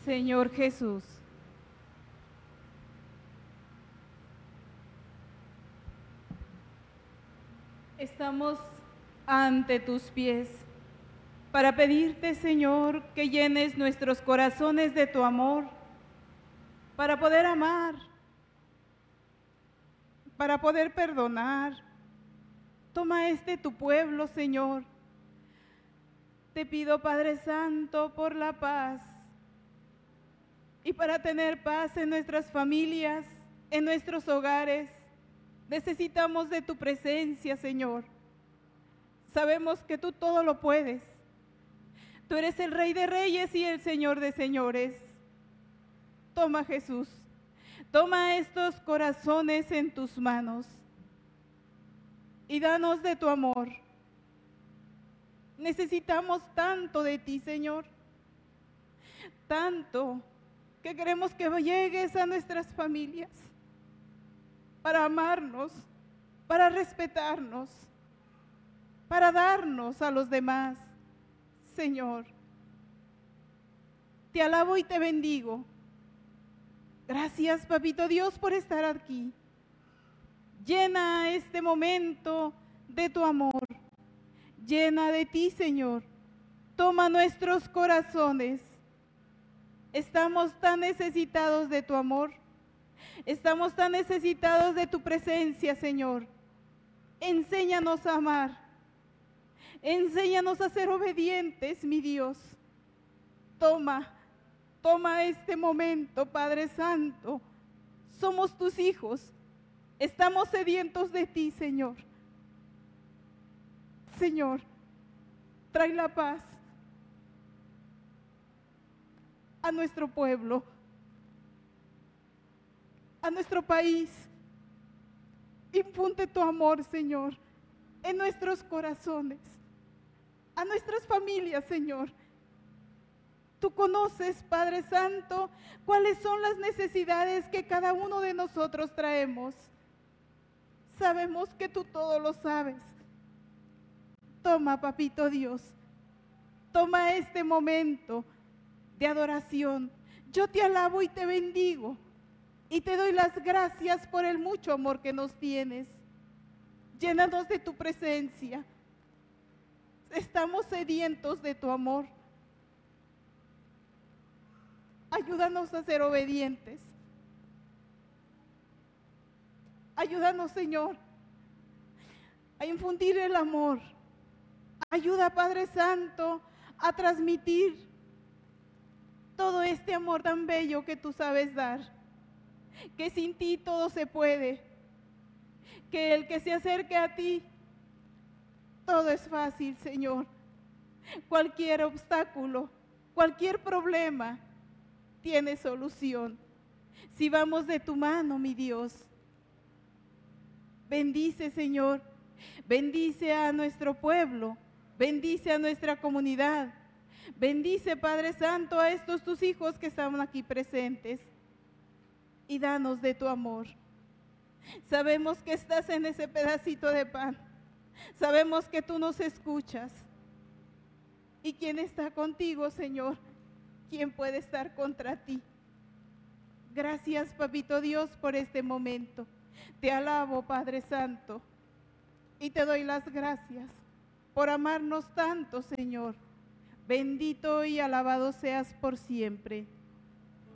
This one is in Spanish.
Señor Jesús, estamos ante tus pies para pedirte, Señor, que llenes nuestros corazones de tu amor, para poder amar, para poder perdonar. Toma tu pueblo, Señor. Te pido, Padre Santo, por la paz y para tener paz en nuestras familias, en nuestros hogares. Necesitamos de tu presencia, Señor. Sabemos que tú todo lo puedes. Tú eres el Rey de Reyes y el Señor de Señores. Toma, Jesús, toma estos corazones en tus manos y danos de tu amor. Necesitamos tanto de ti, Señor, tanto que queremos que llegues a nuestras familias para amarnos, para respetarnos, para darnos a los demás. Señor, te alabo y te bendigo. Gracias, Papito Dios, por estar aquí. Llena este momento de tu amor. Llena de ti, Señor. Toma nuestros corazones. Estamos tan necesitados de tu amor. Estamos tan necesitados de tu presencia, Señor. Enséñanos a amar. Enséñanos a ser obedientes, mi Dios. Toma este momento, Padre Santo. Somos tus hijos. Estamos sedientos de ti, Señor. Señor, trae la paz a nuestro pueblo, a nuestro país. Infunde tu amor, Señor, en nuestros corazones, a nuestras familias, Señor. Tú conoces, Padre Santo, cuáles son las necesidades que cada uno de nosotros traemos. Sabemos que tú todo lo sabes. Toma, Papito Dios, toma este momento de adoración. Yo te alabo y te bendigo y te doy las gracias por el mucho amor que nos tienes. Llénanos de tu presencia. Estamos sedientos de tu amor. Ayúdanos a ser obedientes. Ayúdanos, Señor, a infundir el amor. Ayuda, Padre Santo, a transmitir todo este amor tan bello que tú sabes dar. Que sin ti todo se puede. Que el que se acerque a ti, todo es fácil, Señor. Cualquier obstáculo, cualquier problema, tiene solución. Si vamos de tu mano, mi Dios. Bendice, Señor. Bendice a nuestro pueblo. Bendice a nuestra comunidad. Bendice, Padre Santo, a estos tus hijos que están aquí presentes. Y danos de tu amor. Sabemos que estás en ese pedacito de pan. Sabemos que tú nos escuchas. ¿Y quién está contigo, Señor? ¿Quién puede estar contra ti? Gracias, Papito Dios, por este momento. Te alabo, Padre Santo, y te doy las gracias por amarnos tanto, Señor. Bendito y alabado seas por siempre.